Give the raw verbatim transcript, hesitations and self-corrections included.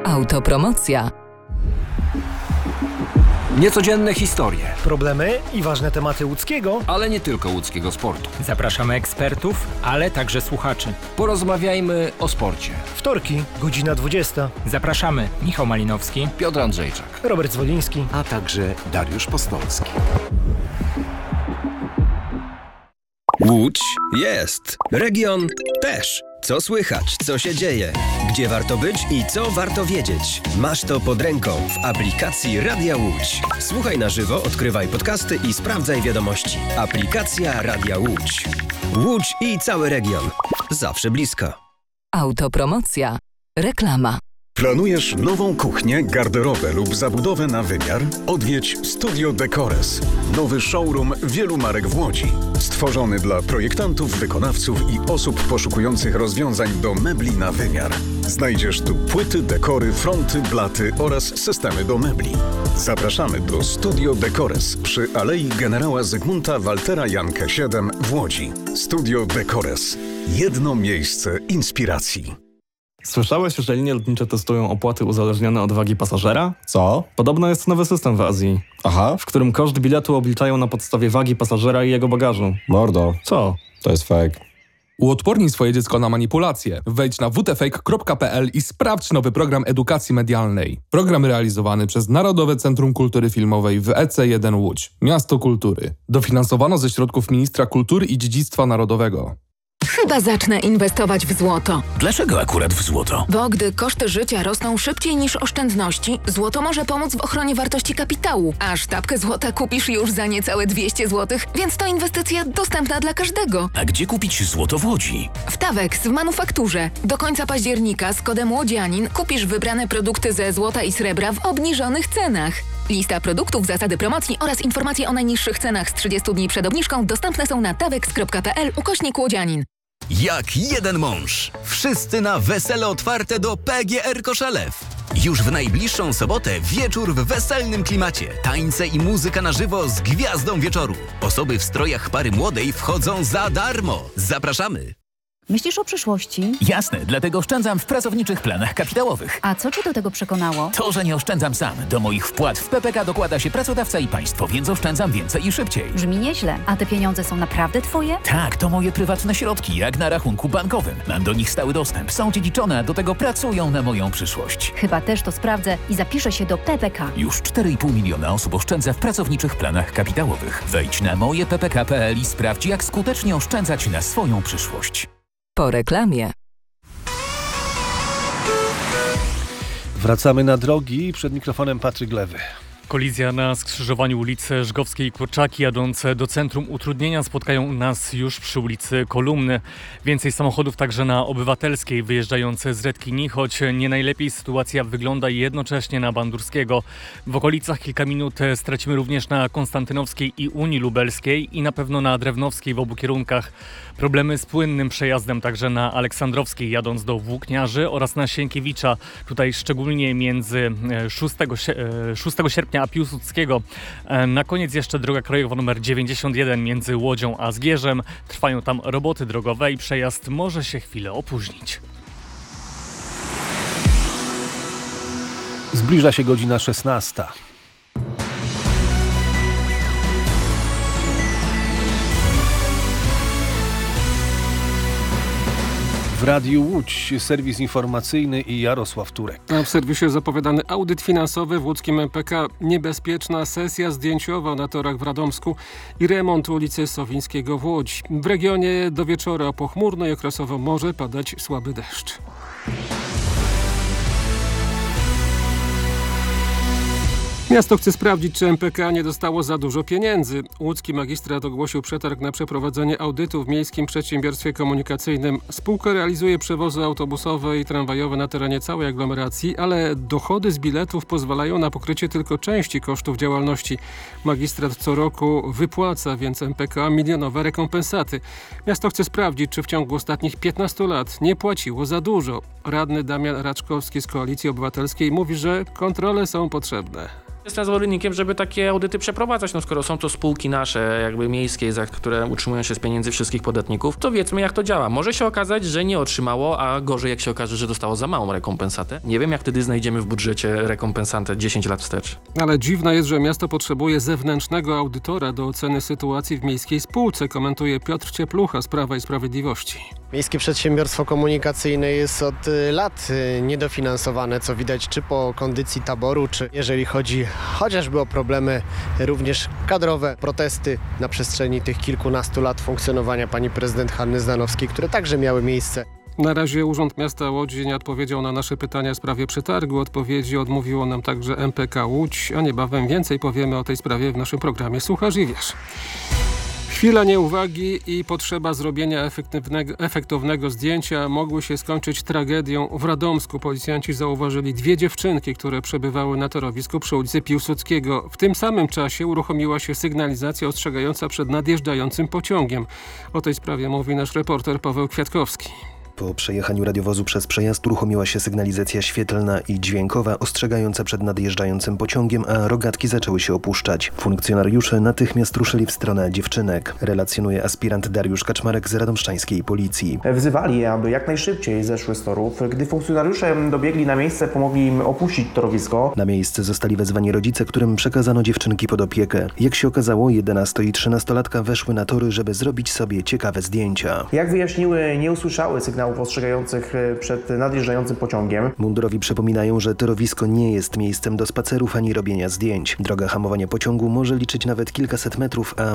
Autopromocja. Niecodzienne historie, problemy i ważne tematy łódzkiego, ale nie tylko łódzkiego sportu. Zapraszamy ekspertów, ale także słuchaczy. Porozmawiajmy o sporcie. Wtorki, godzina dwudziesta. Zapraszamy Michał Malinowski, Piotr Andrzejczak, Robert Zwoliński, a także Dariusz Postolski. Łódź jest. Region też. Co słychać, co się dzieje, gdzie warto być i co warto wiedzieć. Masz to pod ręką w aplikacji Radia Łódź. Słuchaj na żywo, odkrywaj podcasty i sprawdzaj wiadomości. Aplikacja Radia Łódź. Łódź i cały region. Zawsze blisko. Autopromocja. Reklama. Planujesz nową kuchnię, garderobę lub zabudowę na wymiar? Odwiedź Studio Decores. Nowy showroom wielu marek w Łodzi. Stworzony dla projektantów, wykonawców i osób poszukujących rozwiązań do mebli na wymiar. Znajdziesz tu płyty, dekory, fronty, blaty oraz systemy do mebli. Zapraszamy do Studio Decores przy Alei Generała Zygmunta Waltera Jankę siedem w Łodzi. Studio Decores. Jedno miejsce inspiracji. Słyszałeś, że linie lotnicze testują opłaty uzależnione od wagi pasażera? Co? Podobno jest nowy system w Azji. Aha. W którym koszt biletu obliczają na podstawie wagi pasażera i jego bagażu. Mordo. Co? To jest fake. Uodpornij swoje dziecko na manipulacje. Wejdź na w t fake kropka p l i sprawdź nowy program edukacji medialnej. Program realizowany przez Narodowe Centrum Kultury Filmowej w E C jeden Łódź. Miasto Kultury. Dofinansowano ze środków Ministra Kultury i Dziedzictwa Narodowego. Chyba zacznę inwestować w złoto. Dlaczego akurat w złoto? Bo gdy koszty życia rosną szybciej niż oszczędności, złoto może pomóc w ochronie wartości kapitału. A sztabkę złota kupisz już za niecałe dwieście złotych, więc to inwestycja dostępna dla każdego. A gdzie kupić złoto w Łodzi? W Tawex w manufakturze. Do końca października z kodem Łodzianin kupisz wybrane produkty ze złota i srebra w obniżonych cenach. Lista produktów, zasady promocji oraz informacje o najniższych cenach z trzydziestu dni przed obniżką dostępne są na tawex kropka p l ukośnik Łodzianin. Jak jeden mąż. Wszyscy na wesele otwarte do P G R Koszelew. Już w najbliższą sobotę wieczór w weselnym klimacie. Tańce i muzyka na żywo z gwiazdą wieczoru. Osoby w strojach pary młodej wchodzą za darmo. Zapraszamy! Myślisz o przyszłości? Jasne, dlatego oszczędzam w pracowniczych planach kapitałowych. A co cię do tego przekonało? To, że nie oszczędzam sam. Do moich wpłat w P P K dokłada się pracodawca i państwo, więc oszczędzam więcej i szybciej. Brzmi nieźle. A te pieniądze są naprawdę twoje? Tak, to moje prywatne środki, jak na rachunku bankowym. Mam do nich stały dostęp, są dziedziczone, a do tego pracują na moją przyszłość. Chyba też to sprawdzę i zapiszę się do P P K. Już cztery i pół miliona osób oszczędza w pracowniczych planach kapitałowych. Wejdź na moje p p k kropka p l i sprawdź, jak skutecznie oszczędzać na swoją przyszłość. Po reklamie. Wracamy na drogi. Przed mikrofonem Patryk Lewy. Kolizja na skrzyżowaniu ulicy Żgowskiej i Kurczaki jadące do centrum. Utrudnienia spotkają nas już przy ulicy Kolumny. Więcej samochodów także na Obywatelskiej wyjeżdżające z Redkini, choć nie najlepiej sytuacja wygląda jednocześnie na Bandurskiego. W okolicach kilka minut stracimy również na Konstantynowskiej i Unii Lubelskiej i na pewno na Drewnowskiej w obu kierunkach. Problemy z płynnym przejazdem także na Aleksandrowskiej jadąc do Włókniarzy oraz na Sienkiewicza. Tutaj szczególnie między szóstego sierpnia a Piłsudskiego. Na koniec jeszcze droga krajowa numer dziewięćdziesiąt jeden między Łodzią a Zgierzem. Trwają tam roboty drogowe i przejazd może się chwilę opóźnić. Zbliża się godzina szesnasta. W Radiu Łódź serwis informacyjny i Jarosław Turek. A w serwisie zapowiadany audyt finansowy w łódzkim M P K, niebezpieczna sesja zdjęciowa na torach w Radomsku i remont ulicy Sowińskiego w Łodzi. W regionie do wieczora pochmurno i okresowo może padać słaby deszcz. Miasto chce sprawdzić, czy M P K nie dostało za dużo pieniędzy. Łódzki magistrat ogłosił przetarg na przeprowadzenie audytu w Miejskim Przedsiębiorstwie Komunikacyjnym. Spółka realizuje przewozy autobusowe i tramwajowe na terenie całej aglomeracji, ale dochody z biletów pozwalają na pokrycie tylko części kosztów działalności. Magistrat co roku wypłaca więc M P K milionowe rekompensaty. Miasto chce sprawdzić, czy w ciągu ostatnich piętnastu lat nie płaciło za dużo. Radny Damian Raczkowski z Koalicji Obywatelskiej mówi, że kontrole są potrzebne. Jestem zwolennikiem, żeby takie audyty przeprowadzać, no skoro są to spółki nasze, jakby miejskie, za które utrzymują się z pieniędzy wszystkich podatników, to wiedzmy jak to działa. Może się okazać, że nie otrzymało, a gorzej jak się okaże, że dostało za małą rekompensatę. Nie wiem jak wtedy znajdziemy w budżecie rekompensatę dziesięć lat wstecz. Ale dziwne jest, że miasto potrzebuje zewnętrznego audytora do oceny sytuacji w miejskiej spółce, komentuje Piotr Cieplucha z Prawa i Sprawiedliwości. Miejskie Przedsiębiorstwo Komunikacyjne jest od lat niedofinansowane, co widać czy po kondycji taboru, czy jeżeli chodzi chociażby o problemy również kadrowe, protesty na przestrzeni tych kilkunastu lat funkcjonowania pani prezydent Hanny Zdanowskiej, które także miały miejsce. Na razie Urząd Miasta Łodzi nie odpowiedział na nasze pytania w sprawie przetargu. Odpowiedzi odmówiło nam także M P K Łódź, a niebawem więcej powiemy o tej sprawie w naszym programie Słuchasz i Wiesz. Chwila nieuwagi i potrzeba zrobienia efektywnego, efektownego zdjęcia mogły się skończyć tragedią w Radomsku. Policjanci zauważyli dwie dziewczynki, które przebywały na torowisku przy ulicy Piłsudskiego. W tym samym czasie uruchomiła się sygnalizacja ostrzegająca przed nadjeżdżającym pociągiem. O tej sprawie mówi nasz reporter Paweł Kwiatkowski. Po przejechaniu radiowozu przez przejazd uruchomiła się sygnalizacja świetlna i dźwiękowa ostrzegająca przed nadjeżdżającym pociągiem, a rogatki zaczęły się opuszczać. Funkcjonariusze natychmiast ruszyli w stronę dziewczynek, relacjonuje aspirant Dariusz Kaczmarek z radomszczańskiej policji. Wzywali je, aby jak najszybciej zeszły z torów. Gdy funkcjonariusze dobiegli na miejsce, pomogli im opuścić torowisko. Na miejsce zostali wezwani rodzice, którym przekazano dziewczynki pod opiekę. Jak się okazało, jedenasto- i trzynastolatka weszły na tory, żeby zrobić sobie ciekawe zdjęcia. Jak wyjaśniły, nie usłyszały sygnałów ostrzegających przed nadjeżdżającym pociągiem. Mundurowi przypominają, że torowisko nie jest miejscem do spacerów ani robienia zdjęć. Droga hamowania pociągu może liczyć nawet kilkaset metrów, a